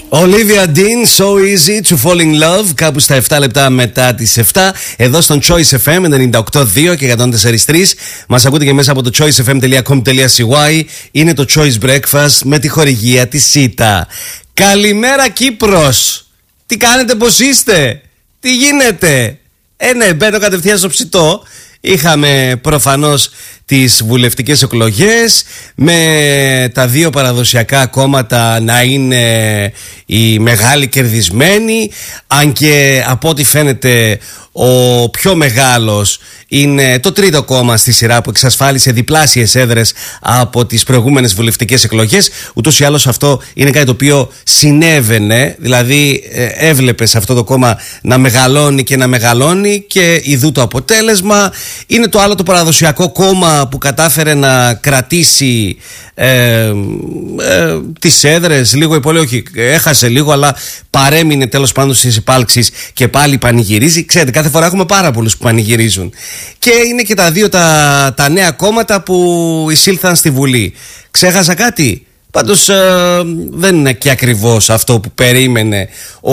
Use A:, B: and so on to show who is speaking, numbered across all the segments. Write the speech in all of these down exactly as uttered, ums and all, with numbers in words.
A: Olivia Dean, So Easy to Fall in Love. Κάπου στα επτά λεπτά μετά τις επτά. Εδώ στον Choice εφ εμ ενενήντα οκτώ δύο και εκατόν τέσσερα τρία. Μας ακούτε και μέσα από το choice f m dot com dot c y. Είναι το Choice Breakfast με τη χορηγία της ΣΥΤΑ. Καλημέρα Κύπρος. Τι κάνετε, πως είστε? Τι γίνεται? Ε ναι, μπαίνω κατευθείαν στο ψητό. Είχαμε προφανώς τις βουλευτικές εκλογές με τα δύο παραδοσιακά κόμματα να είναι οι μεγάλοι κερδισμένοι, αν και από ό,τι φαίνεται ο πιο μεγάλος είναι το τρίτο κόμμα στη σειρά που εξασφάλισε διπλάσιες έδρες από τις προηγούμενες βουλευτικές εκλογές. Ούτως ή άλλως αυτό είναι κάτι το οποίο συνέβαινε, δηλαδή έβλεπες αυτό το κόμμα να μεγαλώνει και να μεγαλώνει και ιδού το αποτέλεσμα. Είναι το άλλο το παραδοσιακό κόμμα που κατάφερε να κρατήσει ε, ε, τις έδρες λίγο ή πολύ, όχι, έχασε λίγο, αλλά παρέμεινε τέλος πάντων στις υπάλξεις και πάλι πανηγυρίζει. Ξέρετε, κάθε φορά έχουμε πάρα πολλούς που πανηγυρίζουν. Και είναι και τα δύο τα, τα νέα κόμματα που εισήλθαν στη Βουλή. Ξέχασα κάτι? Πάντως ε, δεν είναι και ακριβώς αυτό που περίμενε ο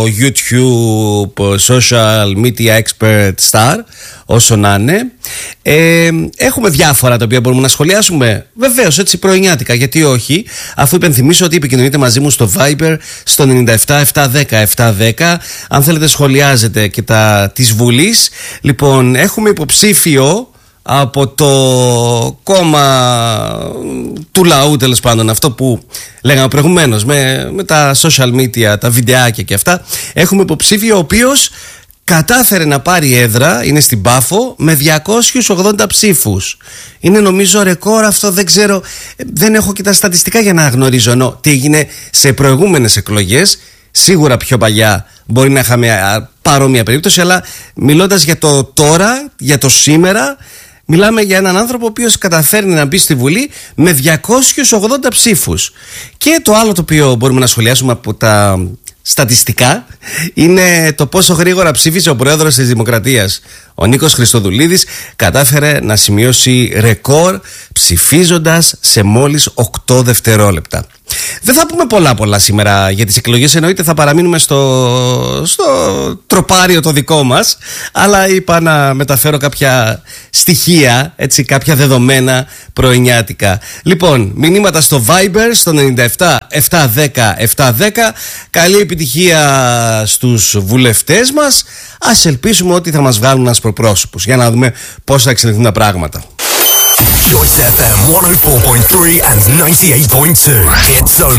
A: YouTube social media expert star, όσο να είναι. ε, Έχουμε διάφορα τα οποία μπορούμε να σχολιάσουμε. Βεβαίως, έτσι πρωινιάτικα, γιατί όχι, αφού υπενθυμίσω ότι επικοινωνείτε μαζί μου στο Viber στο ενενήντα επτά επτακόσια δέκα επτακόσια δέκα. Αν θέλετε σχολιάζετε και τα της Βουλής. Λοιπόν, έχουμε υποψήφιο από το κόμμα του λαού, τέλος πάντων, αυτό που λέγαμε προηγουμένως με, με τα social media, τα βιντεάκια και αυτά. Έχουμε υποψήφιο ο οποίος κατάφερε να πάρει έδρα, είναι στην Πάφο, με διακόσιους ογδόντα ψήφους. Είναι νομίζω ρεκόρ αυτό, δεν ξέρω, δεν έχω και τα στατιστικά για να γνωρίζω, ενώ τι έγινε σε προηγούμενες εκλογές. Σίγουρα πιο παλιά μπορεί να είχαμε παρόμοια περίπτωση, αλλά μιλώντας για το τώρα, για το σήμερα, μιλάμε για έναν άνθρωπο ο οποίος καταφέρνει να μπει στη Βουλή με διακόσιους ογδόντα ψήφους. Και το άλλο το οποίο μπορούμε να σχολιάσουμε από τα στατιστικά είναι το πόσο γρήγορα ψήφισε ο πρόεδρος της Δημοκρατίας. Ο Νίκος Χριστοδουλίδης κατάφερε να σημειώσει ρεκόρ ψηφίζοντας σε μόλις οκτώ δευτερόλεπτα. Δεν θα πούμε πολλά πολλά σήμερα για τις εκλογές, εννοείται θα παραμείνουμε στο, στο τροπάριο το δικό μας, αλλά είπα να μεταφέρω κάποια στοιχεία, έτσι, κάποια δεδομένα πρωινιάτικα. Λοιπόν, μηνύματα στο Viber στο ενενήντα επτά επτακόσια δέκα επτακόσια δέκα. Καλή επιτυχία στους βουλευτές μας. Ας ελπίσουμε ότι θα μας βγάλουν ένας προπρόσωπους, για να δούμε πώς θα εξελιχθούν τα πράγματα.
B: Choice εφ εμ εκατόν τέσσερα κόμμα τρία and ninety-eight point two. It's